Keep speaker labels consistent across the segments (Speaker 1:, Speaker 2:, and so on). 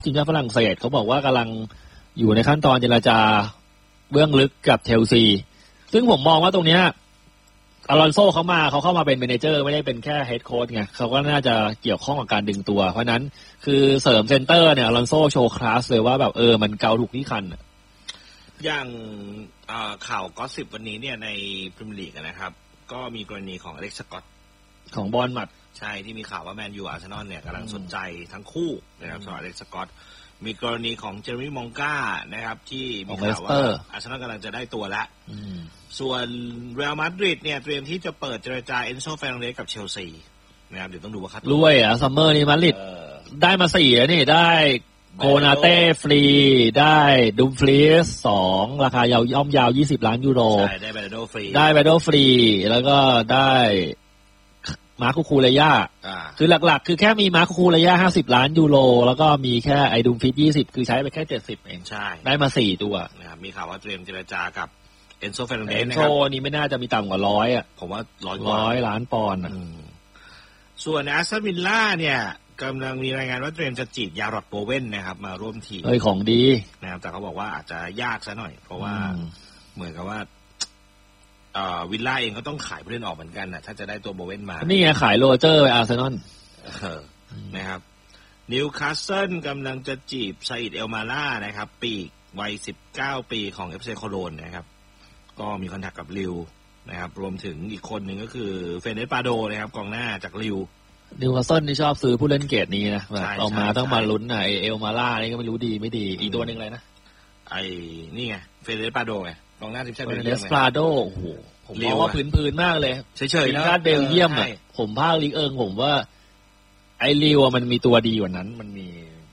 Speaker 1: ทีมชาติฝรั่งเศสเขาบอกว่ากำลังอยู่ในขั้นตอนเจรจาเบื้องลึกกับเชลซีซึ่งผมมองว่าตรงเนี้ยอลอนโซเขาเข้ามาเป็นเมเนเจอร์ไม่ได้เป็นแค่เฮดโค้ชไงเขาก็น่าจะเกี่ยวข้องกับการดึงตัวเพราะนั้นคือเสริมเซนเตอร์เนี่ยอลอนโซโชว์คลาสเลยว่าแบบมันเกาถูกที่คัน
Speaker 2: อย่างข่าวก็สิบวันนี้เนี่ยในพรีเมียร์ลีกนะครับก็มีกรณีของอเล็กซ์ สก็อต
Speaker 1: ของบอลมัด
Speaker 2: ใช่ที่มีข่าวว่าแมนยูอาร์เซนอลเนี่ยกำลังสนใจทั้งคู่นะครับสำหรับอเล็กซ์ สก็อตมีกรณีของเจอร์มี่ มองก้านะครับที่มีข่าวว่าอาร์เซนอลกำลังจะได้ตัวแล้วส่วนเรอัลมาดริดเนี่ยเตรียมที่จะเปิดเจรจาเอนโซ เฟร์นันเดสกับเชลซีนะครับเดี๋ยวต้องดูว่าคัด
Speaker 1: รวยซัมเมอร์นี้มาดริดได้มา4แล้วนี่ได้โคนาเต้ฟรีได้ดุมฟรีส2ราคายาว20 ล้านยูโร
Speaker 2: ใช่ได้แบรโดฟรี
Speaker 1: ฟรีแล้วก็ได้มาร์คคูเรย่าคือหลักๆคือแค่มีมาร์คคูเรย่า50 ล้านยูโรแล้วก็มีแค่ไอดุมฟิต20คือใช้ไปแค่70เอง
Speaker 2: ใช่
Speaker 1: ได้มา4ตัว
Speaker 2: นะครับมีข่าวว่าเตรียมเจรจากับเอนโซ เฟร์นันเดส
Speaker 1: นะครับเอนโซนี่ไม่น่าจะมีต่ำกว่า100อ่ะ
Speaker 2: ผมว่า
Speaker 1: 100 ล้านปอนด์
Speaker 2: ส่วนแอสตันวิลล่าเนี่ยกำลังมีรายงานว่าเตรียมจะจีบยารอดโบเว่นนะครับมาร่วมทีม
Speaker 1: ของดี
Speaker 2: นะครับแต่เขาบอกว่าอาจจะยากซะหน่อยเพราะว่าเหมือนกับว่าวิลล่าเองก็ต้องขายผู้เล่นออกเหมือนกันนะถ้าจะได้ตัวโบเว่นมา
Speaker 1: นี่ไงขายโรเจอร์ไปอาร์เซนอล
Speaker 2: นะครับนิวคาสเซิลกำลังจะจีบซาอิด เอลมาล่านะครับปีกวัย19 ปีของเอฟซีโคโลนนะครับก็มีคอนแทคกับลิวนะครับรวมถึงอีกคนหนึ่งก็คือเฟเนส ปาโดนะครับกองหน้าจากลิว
Speaker 1: นิวคาสเซิลที่ชอบซื้อผู้เล่นเกรดนี้นะแบบเอามาต้องมาลุ้นนะเอลมาล่านี่ก็ไม่รู้ดีไม่ดีอีกตัวนึงเลยนะ
Speaker 2: นี่ไงเฟเนส ปาโดไงกองหน้าทีมชาติเบล
Speaker 1: เยียมปาโดโอ้โหผมบอกว่าพื้นๆมากเลย
Speaker 2: เฉยๆนะ
Speaker 1: เบลเยียมอ่ะผมภาคลีกผมว่าไอลิวมันมีตัวดีกว่านั้นมันมี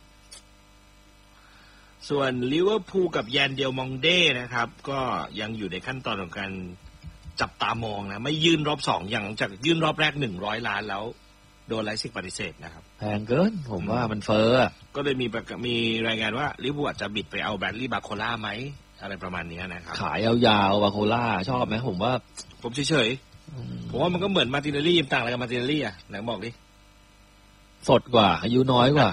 Speaker 2: ส่วนลิเวอร์พูลกับแยนเดลมองเด้นะครับก็ยังอยู่ในขั้นตอนของการจับตามองนะไม่ยื่นรอบ2อย่างจากยื่นรอบแรก100 ล้านแล้วโดนไลซิกปฏิเสธนะครับ
Speaker 1: แพงเกินผมว่ามันเฟ้อ
Speaker 2: ก็เลยมีรายงานว่าลิเวอร์พูลอาจจะบิดไปเอาแบดลี่ บาโคล่าไหมอะไรประมาณนี้นะครับ
Speaker 1: ขายยาวๆบาโคล่าชอบไหมผม
Speaker 2: เฉยๆผมว่ามันก็เหมือนมาร์ติเนลลี่ต่างอะไรกับมาร์ติเนลลี่ไหนบอกดิ
Speaker 1: สดกว่าอายุน้อยกว่า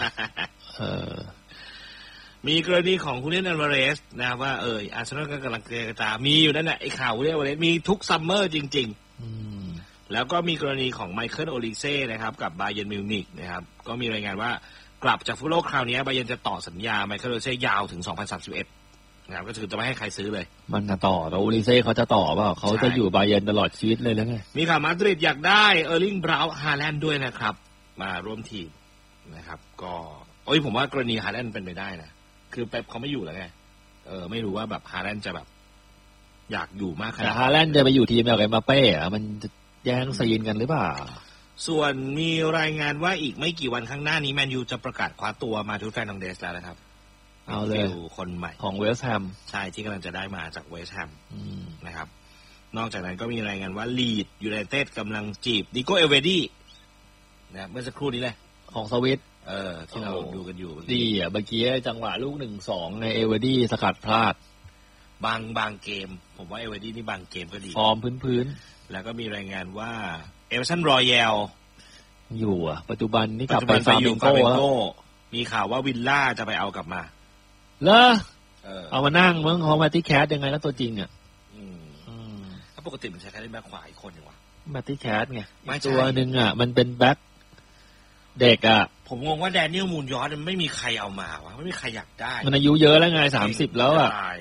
Speaker 2: มีกรณีของคูเนน อัลวาเรสนะว่าอาร์เซนอลก็กำลังเจรจามีอยู่นั่นแหละไอ้ข่าวคูเนน อัลวาเรสมีทุกซัมเมอร์จริงๆแล้วก็มีกรณีของไมเคิล โอลิเซ่นะครับกับบาเยิร์น มิวนิกนะครับก็มีรายงานว่ากลับจากฟุตบอลโลกคราวนี้บาเยิร์นจะต่อสัญญาไมเคิล โอลิเซ่ยาวถึง2031นะครับก็คือจะไม่ให้ใครซื้อเลย
Speaker 1: มันจะต่อแต่โอลิเซ่เขาจะต่อเปล่าเขาจะอยู่บาเยิร์นตลอดชีวิตเลยแล้วไง
Speaker 2: มีข่าวมาดริดอยากได้เออร์ลิง บราวน์ ฮาแลนด์ด้วยนะครับมาร่วมทีมนะครับก็ผมว่ากรณีฮาแลนด์เป็นไปได้นะคือเป๊ปเขาไม่อยู่แล้วไงไม่รู้ว่าแบบฮาแลนด์จะแบบอยากอยู่มากขนาด
Speaker 1: ฮาแลนด์จะไปอยู่ทีมเดียวกับเอ็มบัปเป้มันจะแย่งซีนกันหรือเปล่า
Speaker 2: ส่วนมีรายงานว่าอีกไม่กี่วันข้างหน้านี้แมนยูจะประกาศคว้าตัวมาทูต เฟร์นันเดสแล้วนะครับ
Speaker 1: เอาเลย
Speaker 2: คนใหม่
Speaker 1: ของเวสต์แฮม
Speaker 2: ใช่ที่กำลังจะได้มาจากเวสต์แฮมนะครับนอกจากนั้นก็มีรายงานว่าลีดยูไนเต็ดกำลังจีบดิโก้ เอลเวดี้นะเมื่อสักครู่นี้เลย
Speaker 1: ของสวิต
Speaker 2: ที่เราดูกันอยู่
Speaker 1: ดีเมื่อกี้จังหวะลูก 1-2 ในเอเวอร์ดี้สกัดพลาด
Speaker 2: บางเกมผมว่าเอเวอร์ดี้นี่บางเกมก็ดี
Speaker 1: ฟอร์มพื้น
Speaker 2: แล้วก็มีรายงานว่าเอเวอร์ตัน รอยัล
Speaker 1: อยู่ปัจจุบันนี่กลับไปฟาร์มิงโก้แล้ว
Speaker 2: มีข่าวว่าวิลล่าจะไปเอากลับมา
Speaker 1: เหรอเอามานั่งมั้งเขามาที่แคสยังไงแล้วตัวจริง
Speaker 2: ถ้าปกติมันใช้แค่เล่นแบ็คขวาอีกคนอยู่วะ
Speaker 1: มาที่แคสไงตัวนึงมันเป็นแบ็คเด็ก
Speaker 2: ผมงงว่าแดเนียล มูนยอร์มันไม่มีใครเอามาวะไม่มีใครอยากได้
Speaker 1: มันอายุเยอะแล้วไง30แล้ว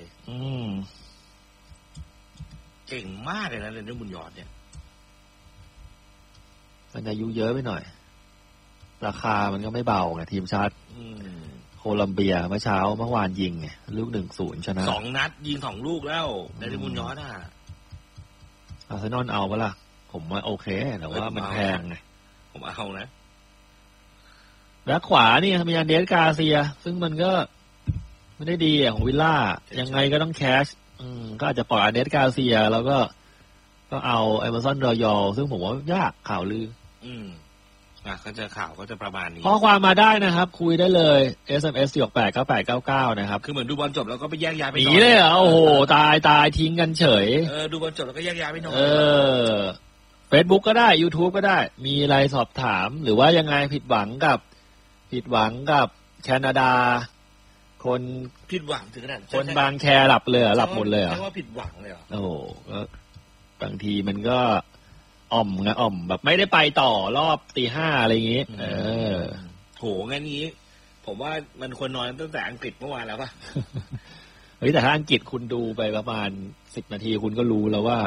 Speaker 2: เก่งมากเลยนะแดเนียล มูนยอร์เนี่ย
Speaker 1: มันอายุเยอะไปหน่อยราคามันก็ไม่เบาไงทีมชาติโคลัมเบียเมื่อวานยิงไงลูก 1-0 ชนะ
Speaker 2: 2 นัดยิง2 ลูกแล้วแดเนียล มูนยอร์
Speaker 1: อาร์เซนอลเอาปะล่ะผมว่าโอเคแต่ว่ามันแพงไง
Speaker 2: ผมเอานะ
Speaker 1: แบ็คขวานี่มีอันเดส กาเซียซึ่งมันก็ไม่ได้ดีของวิลล่ายังไงก็ต้องแคชก็อาจจะปล่อยอันเดส กาเซียแล้วก็เอาเอเมอร์สัน รอยัลซึ่งผมว่ายากข่าวลือ
Speaker 2: ก็จะข่าวก็จะประมาณนี้
Speaker 1: ข้อความมาได้นะครับคุยได้เลย SMS 4689899นะครับ
Speaker 2: คือเหมือนดูบอลจบแล้วก็ไปแยกย้ายไปนอน
Speaker 1: หนีเลยโอ้โหตายทิ้งกันเฉย
Speaker 2: ดูบอลจบแล้วก็แยกย้ายไปนอน
Speaker 1: Facebook ก็ได้ YouTube ก็ได้มีอะไรสอบถามหรือว่ายังไงผิดหวังกับแคนาดาคน
Speaker 2: ผิดหวังถึงขนาด
Speaker 1: คนบางแคหลับเลยหลับหมดเลยเหรอ
Speaker 2: ใช่ว่าผิดหวังเลยเหรอ
Speaker 1: โอ้โหก็บางทีมันก็อ่อมไงอ่อมแบบไม่ได้ไปต่อรอบตีห้าอะไรอย่างงี้
Speaker 2: โหงั้นนี้ ผมว่ามันควรนอนตั้งแต่อังกฤษเมื่อวานแล้วป่ะ
Speaker 1: เฮ้ยแต่ถ้าอังกฤษคุณดูไปประมาณ10 นาทีคุณก็รู้แล้วว่า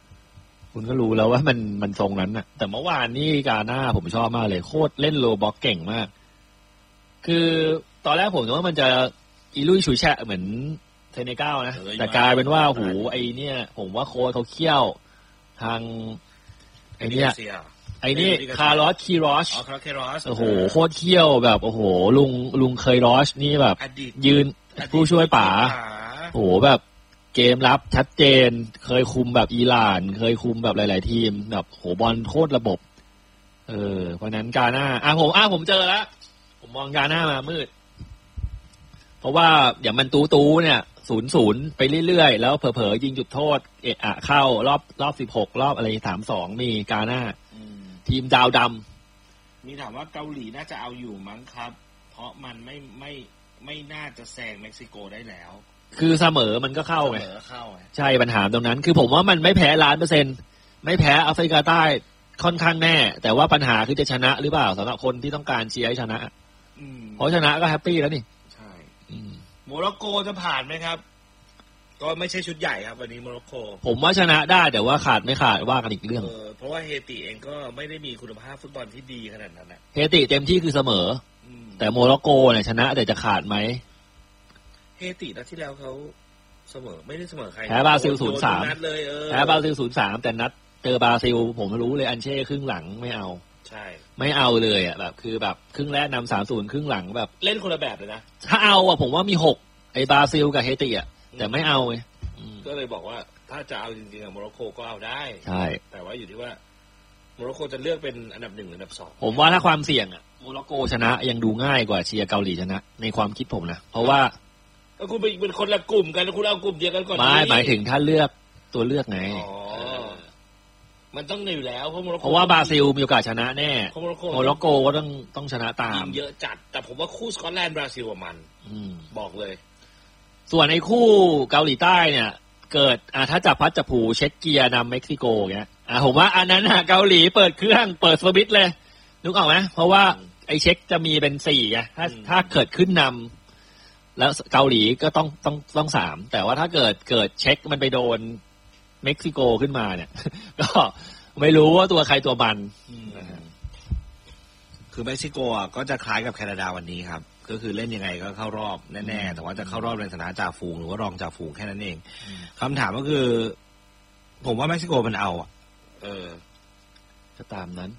Speaker 1: มันทรงนั้นน่ะแต่เมื่อวานนี่กาหน้าผมชอบมากเลยโคตรเล่นโลบ็อกเก่งมากคือตอนแรกผมคิดว่ามันจะอีลุยฉุยแฉะเหมือนเซเนกัลนะแต่กลายเป็นว่าหูไอเนี่ยผมว่าโค้ชเขาเคี่ยวทางไอเนี่ยไอนี่คาร์ลอสคีรอชโอ้โหโคตรเคี่ยวแบบโอ้โหลุงเคยรอชนี่แบบยืนผู้ช่วยป๋าโอ้โหแบบเกมรับชัดเจนเคยคุมแบบอิหร่านเคยคุมแบบหลายๆทีมแบบโหบอลโคตรระบบเพราะนั้นกาหน้าผมเจอแล้วผมมองกาหน้ามามืดเพราะว่าอย่างมันตู้เนี่ย0-0ไปเรื่อยๆแล้วเผลอๆยิงจุดโทษเข้ารอบ16รอบอะไร3-2มีกาหน้าทีมดาวดำ
Speaker 2: มีถามว่าเกาหลีน่าจะเอาอยู่มั้งครับเพราะมันไม่น่าจะแซงเม็กซิโกได้แล้ว
Speaker 1: คือเสมอมันก็เข้าไงใช่ปัญหาตรงนั้นคือผมว่ามันไม่แพ้100%ไม่แพ้แอฟริกาใต้ค่อนข้างแน่แต่ว่าปัญหาคือจะชนะหรือเปล่าสำหรับคนที่ต้องการเชียร์ให้ชนะเพราะชนะก็แฮปปี้แล้วนี่
Speaker 2: ใช่โมร็อกโกจะผ่านไหมครับก็ไม่ใช่ชุดใหญ่ครับวันนี้โมร็อกโก
Speaker 1: ผมว่าชนะได้แต่ว่าขาดไม่ขาดว่ากันอีกเรื่อง
Speaker 2: เพราะว่าเฮติเองก็ไม่ได้มีคุณภาพฟุตบอลที่ดีขนาดนั้นนะ
Speaker 1: เฮติเต็มที่คือเสมอแต่โมร็อกโกเนี่ยชนะแต่จะขาดไหม
Speaker 2: เฮตินัดที่แล้วเขาเสมอไม่ได้เสมอใคร
Speaker 1: แพ้บราซิล 0-3 แพ้บราซิล 0-3 แต่นัดเจอบราซิลผมรู้เลยอันเช่ครึ่งหลังไม่เอา
Speaker 2: ใช่
Speaker 1: ไม่เอาเลยอ่ะแบบคือแบบครึ่งแรกนำ 3-0 ครึ่งหลังแบบ
Speaker 2: เล่นคนละแบบเลยนะ
Speaker 1: ถ้าเอาอ่ะผมว่ามี6ไอ้บราซิลกับเฮติอ่ะแต่ไม่เอาไง
Speaker 2: ก็เลยบอกว่าถ้าจะเอาจริงๆโมร็อกโกก็เอาได้
Speaker 1: ใช่
Speaker 2: แต่ว่าอยู่ที่ว่าโมร็อกโกจะเลือกเป็นอันดับ1หรืออันดับ2
Speaker 1: ผมว่าถ้าความเสี่ยงอ่ะโมร็อกโกชนะยังดูง่ายกว่าเชียร์เกาหลีชนะในความคิดผมนะเพราะว่า
Speaker 2: คุณเป็นคนละกลุ่มกันคุณเอากลุ่มเดียวกันก่อน
Speaker 1: ไม่หมายถึงถ้าเลือกตัวเลือกไง
Speaker 2: มันต้องอยู่แล้ว
Speaker 1: เพราะว่าบราซิลมีโอกาสชนะแน่โมร็อกโกก็ต้องชนะตาม
Speaker 2: เยอะจัดแต่ผมว่าคู่สกอตแลนด์บราซิลมันบอกเลย
Speaker 1: ส่วนในคู่เกาหลีใต้เนี่ยเกิดถ้าจับพัดจับผูเช็กเกียนำเม็กซิโกเงี้ยผมว่าอันนั้นเกาหลีเปิดเครื่องเปิดสวิตช์เลยนึกออกไหมเพราะว่าไอ้เช็กจะมีเป็น4ไงถ้าเกิดขึ้นนำแล้วเกาหลีก็ต้อง3แต่ว่าถ้าเกิดเช็กมันไปโดนเม็กซิโกขึ้นมาเนี่ยก็ไม่รู้ว่าตัวใครตัวมัน
Speaker 2: คือเม็กซิโกก็จะคล้ายกับแคนาดาวันนี้ครับก็คือเล่นยังไงก็เข้ารอบแน่ๆแต่ว่าจะเข้ารอบในฐานะจ่าฝูงหรือว่ารองจ่าฝูงแค่นั้นเองคำถามก็คือผมว่าเม็กซิโกมันเอา
Speaker 1: ก็ตามนั้น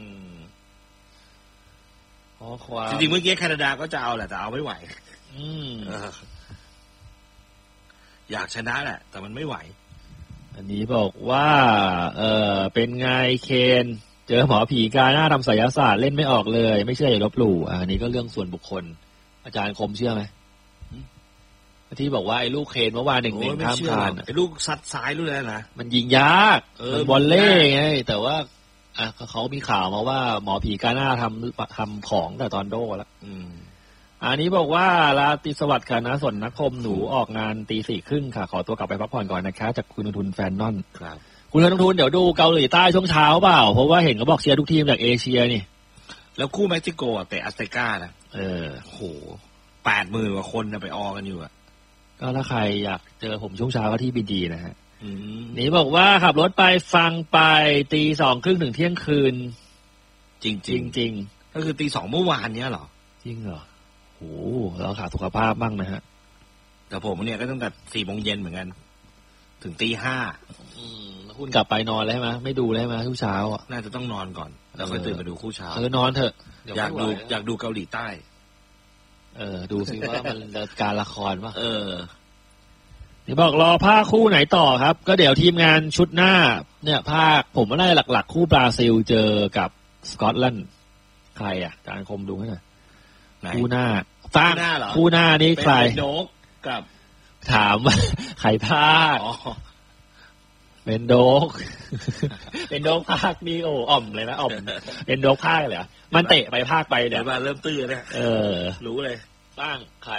Speaker 2: จริงๆเมื่อกี้แคนาดาก็จะเอาแหละแต่เอาไม่ไหวอยากชนะแหละแต่มันไม่ไหว
Speaker 1: อันนี้บอกว่าเป็นไงเคนเจอหมอผีกาหน้าทำไสยศาสตร์เล่นไม่ออกเลยไม่เชื่ออย่าลบหลู่อันนี้ก็เรื่องส่วนบุคคลอาจารย์คมเชื่อไหมที่บอกว่าไอ้ลูกเคนเมื่อวาน1-1ข้ามคาน
Speaker 2: ไอ้ลูกซัดซ้ายลูกนั้นนะ
Speaker 1: มันยิงยากมันบอลเล่ไงแต่ว่าเขามีข่าวมาว่าหมอผีกาหน้าทำของแต่ตอนโดแล้วอันนี้บอกว่าราตรีสวัสดิ์ค่ะนะสนนักคมหนูออกงาน 4:30 น.ค่ะขอตัวกลับไปพักผ่อนก่อนนะคะจากคุณทุนแฟนนอน
Speaker 2: ครับ
Speaker 1: คุณทุนเดี๋ยวดูเกาหลีใต้ช่วงเช้าเปล่าเพราะว่าเห็นเขาบอกเชียร์ทุกทีมจากเอเชียนี่
Speaker 2: แล้วคู่เม็กซิโกแต่อัสเตกานะโห 80,000 กว่าคนไปออกันอยู่
Speaker 1: ก็ถ้าใครอยากเจอผมช่วงเช้าก็ที่บีดีนะฮะนี่บอกว่าขับรถไปฟังไป 2:30 ถึงเที่ยงคืน
Speaker 2: จริงก็คือ 2:00 เมื่อวานเนี้ยเหรอ
Speaker 1: จริงเหรอโอ้เราขาดสุขภาพบ้างนะฮะ
Speaker 2: แต่ผมเนี่ยก็ตั้งแต่ 4:00 นเหมือนกันถึง 5:00
Speaker 1: คุณกลับไปนอนแล้วใช่ไหมไม่ดูแล้วใช่ไหมทุกเช้า
Speaker 2: น่าจะต้องนอนก่อนแล้วค่อยตื่นมาดูคู่เช้าน
Speaker 1: อนเถอะ
Speaker 2: อยากดูเกาหลีใต้
Speaker 1: ดูสิว่ามันการละครป่ะนี่บอกรอภาคคู่ไหนต่อครับก็เดี๋ยวทีมงานชุดหน้าเนี่ยภาคผมว่าได้หลักๆคู่บราซิลเจอกับสกอตแลนด์ใครอาจารย์คมดูให้หน่อยคู่หน้า
Speaker 2: ตั้ง
Speaker 1: คู่หน้านี่ใคร
Speaker 2: โนกกับ
Speaker 1: ถามใครภาคเเป็นโดก เป็นโดกภาคนี่โอ้อ่อมเลยนะอ่อมเป็นโดกภาคเลยมันเตะไปภาคไป
Speaker 2: เดี๋
Speaker 1: เนี่ย
Speaker 2: วยมาเริ่มตื้อเนี่ยรู้เลย
Speaker 1: สร้างใคร